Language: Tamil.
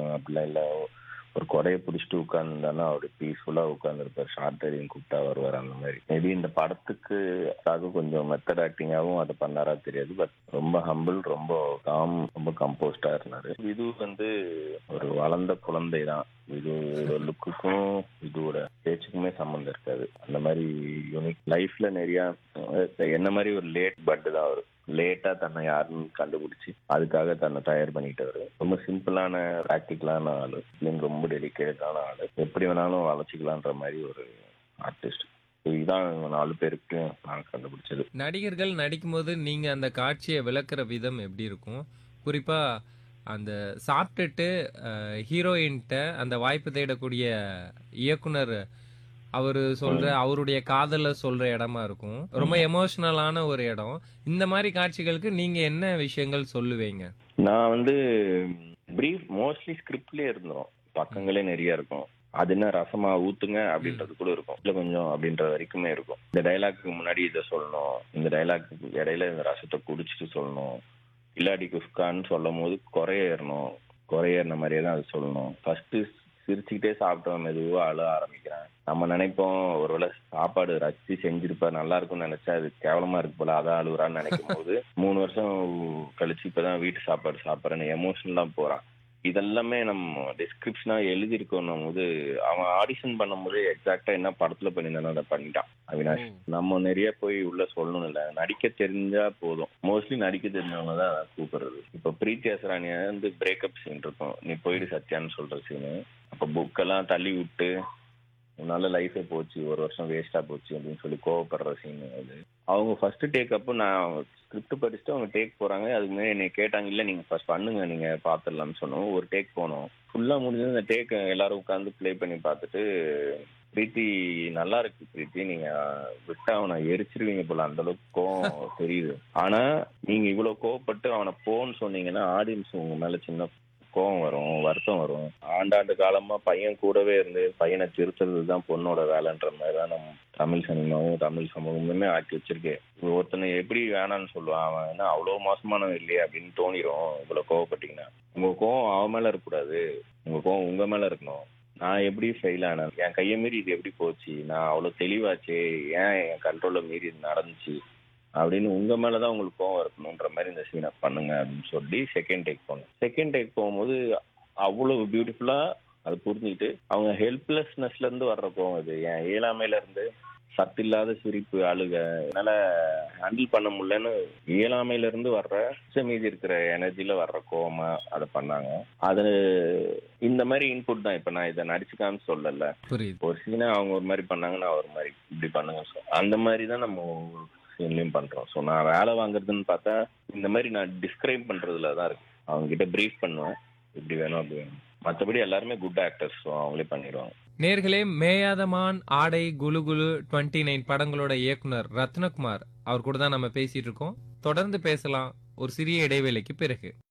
இருக்கும் அப்படிலாம் இல்லை. ஒரு கொடையை பிடிச்சிட்டு உட்கார்ந்துருந்தாருன்னா அவரு பீஸ்ஃபுல்லா உட்கார்ந்துருப்பாரு. ஷார்ட் ரைடிங் கூப்பிட்டா வருவாரு அந்த மாதிரி. மேபி இந்த படத்துக்கு அதுக்காக கொஞ்சம் மெத்தட் ஆக்டிங்காகவும் அதை பண்ணாரா தெரியாது. பட் ரொம்ப ஹம்பிள், ரொம்ப காம், ரொம்ப கம்போஸ்டா இருந்தாரு. இது ஒரு வளர்ந்த குழந்தை தான். இதோட லுக்குக்கும் இதோட பேச்சுக்குமே சம்மந்தம் இருக்காது. அந்த மாதிரி யூனிக் லைஃப்ல நிறைய என்ன மாதிரி ஒரு லேட் பட் தான் அவரு. லேட்டா தன்னை யாருன்னு கண்டுபிடிச்சு அதுக்காக தன்னை தயார் பண்ணிட்டவர். ரொம்ப சிம்பிளான பிராக்டிக்கலான ஆளு. ரொம்ப டெடிக்கேட்டான ஆளு. எப்படி வேணாலும் வளர்ச்சிக்கலான்ற மாதிரி ஒரு ஆர்டிஸ்ட். இதுதான் 4 பேருக்கு நான் கண்டுபிடிச்சது. நடிகர்கள் நடிக்கும்போது நீங்க அந்த காட்சியை விளக்குற விதம் எப்படி இருக்கும்? குறிப்பா அந்த சாப்பிட்டுட்டு ஹீரோயின்ட்ட அந்த வாய்ப்பு தேடக்கூடிய இயக்குனர் அவருடைய காதல சொல்ற இடமா இருக்கும். ரொம்ப எமோஷனலான ஒரு இடம். இந்த மாதிரி காட்சிகளுக்கு நீங்க என்ன விஷயங்கள் சொல்லுவீங்க? நான் பிரீஃப் மோஸ்ட்லி ஸ்கிரிப்ட்லயே இருந்தோம். பக்கங்களே நிறைய இருக்கும். அது என்ன ரசமா ஊத்துங்க அப்படின்றது கூட இருக்கும். இல்ல கொஞ்சம் அப்படின்ற வரைக்குமே இருக்கும். இந்த டைலாக்கு முன்னாடி இதை சொல்லணும், இந்த டைலாக்கு இடையில இந்த ரசத்தை குடிச்சிட்டு சொல்லணும், இல்லாடி குஸ்கான்னு சொல்லும் போது குறையேறணும், குறையேறின மாதிரியே தான் அது சொல்லணும். ஃபர்ஸ்ட் சிரிச்சுக்கிட்டே சாப்பிட்டோம், மெதுவா அழ ஆரம்பிக்கிறேன். நம்ம நினைப்போம் ஒருவேளை சாப்பாடு ரசிச்சு செஞ்சிருப்பா நல்லா இருக்கும்னு நினைச்சா அது கேவலமா இருக்கு போல அதான் அழுகுறான்னு நினைக்கும் போது 3 வருஷம் கழிச்சு இப்பதான் வீட்டு சாப்பாடு சாப்பிட்றேன்னு எமோஷனலா போறான். இதெல்லாமே நம்ம டிஸ்கிரிப்ஷனா எழுதியிருக்கோம் போது அவன் ஆடிஷன் பண்ணும் போது எக்ஸாக்டா என்ன படத்துல பண்ணியிருந்தானோ அதை பண்ணிட்டான் அவினாஷ். நம்ம நிறைய போய் உள்ள சொல்லணும் இல்ல, நடிக்க தெரிஞ்சா போதும். மோஸ்ட்லி நடிக்க தெரிஞ்சவங்க தான் கூப்பிடுறது. இப்ப பிரீத்தி அசரானியா பிரேக்கப் சீன் இருக்கும், நீ போயிடு சத்யான்னு சொல்ற சீனு. அப்ப புக்கெல்லாம் தள்ளி விட்டு உன்னால லைஃபே போச்சு, 1 வருஷம் வேஸ்டா போச்சு அப்படின்னு சொல்லி கோவப்படுற சீன் அது. அவங்க ஃபர்ஸ்ட் டேக் அப்போ நான் ஸ்கிரிப்ட் படிச்சுட்டு அவங்க டேக் போறாங்க. அதுக்கு முன்னாடி என்னை கேட்டாங்க, இல்ல நீங்க ஃபர்ஸ்ட் பண்ணுங்க நீங்க பாத்துடலாம்னு சொன்னோம். ஒரு டேக் போனோம். ஃபுல்லா முடிஞ்சது அந்த டேக் எல்லாரும் உட்காந்து ப்ளே பண்ணி பார்த்துட்டு, பிரீத்தி நல்லா இருக்கு பிரீத்தி, நீங்க விட்டா அவனை எரிச்சிருவீங்க போல அந்த அளவுக்கு கோவம் தெரியுது. ஆனா நீங்க இவ்வளவு கோவப்பட்டு அவனை போன்னு சொன்னீங்கன்னா ஆடியன்ஸ் உங்க மேல சின்ன கோவம் வரும், வருத்தம் வரும். ஆண்டாண்டு காலமா பையன் கூடவே இருந்து பையனை திருத்துறது தான் பொண்ணோட வேலைன்ற மாதிரி தான் நம்ம தமிழ் சினிமாவும் தமிழ் சமூகமுமே ஆக்கி வச்சிருக்கு. ஒருத்தனை எப்படி வேணான்னு சொல்லுவான், அவன் என்ன அவ்வளவு மோசமானவன் இல்லையே அப்படின்னு தோணிரும். இவ்வளவு கோவப்பட்டீங்கன்னா உங்க கோவம் அவன் மேல இருக்கக்கூடாது, உங்க கோவம் உங்க மேல இருக்கணும். நான் எப்படி ஃபெயில் ஆனேன், என் கையை மீறி இது எப்படி போச்சு, நான் அவ்வளவு தெளிவாச்சே, ஏன் என் கண்ட்ரோல்ல மீறி இது நடந்துச்சு அப்படின்னு உங்க மேலதான் உங்களுக்கு கோவம் இருக்கணும்ன்ற மாதிரி இந்த சீனை பண்ணுங்க அப்படின்னு சொல்லி செகண்ட் டேக் போனோம். செகண்ட் டேக் போகும்போது அவ்வளவு பியூட்டிஃபுல்லா அது புரிஞ்சுக்கிட்டு அவங்க ஹெல்ப்லெஸ்னஸ்ல இருந்து வர்ற கோவம், இது என் இயலாமையில இருந்து சத்து இல்லாத சிரிப்பு அழுக என்னால ஹேண்டில் பண்ண முடியலன்னு இயலாமையில இருந்து வர்ற மீதி இருக்கிற எனர்ஜில வர்ற கோவமா அதை பண்ணாங்க. அது இந்த மாதிரி இன்புட் தான். இப்ப நான் இதை நடிச்சுக்கான்னு சொல்லல, புரியுது. ஒரு சீனை அவங்க ஒரு மாதிரி பண்ணாங்க, நான் ஒரு மாதிரி இப்படி பண்ணுங்க அந்த மாதிரி தான் நம்ம சீன்லயும் பண்றோம். ஸோ நான் வேலை வாங்குறதுன்னு பார்த்தா இந்த மாதிரி நான் டிஸ்கிரைப் பண்றதுல தான் இருக்கு. அவங்க கிட்ட பிரீஃப் பண்ணுவேன், இப்படி வேணும் அப்படி வேணும். மற்றபடி எல்லாருமே குட் ஆக்டர்ஸ், ஸோ அவங்களே பண்ணிடுவாங்க. நேர்களே, மேயாதமான், ஆடை, குலு குலு 29 படங்களோட இயக்குனர் ரத்னகுமார் அவர் கூட தான் நம்ம பேசிட்டு இருக்கோம். தொடர்ந்து பேசலாம் ஒரு சிறிய இடைவேளைக்கு பிறகு.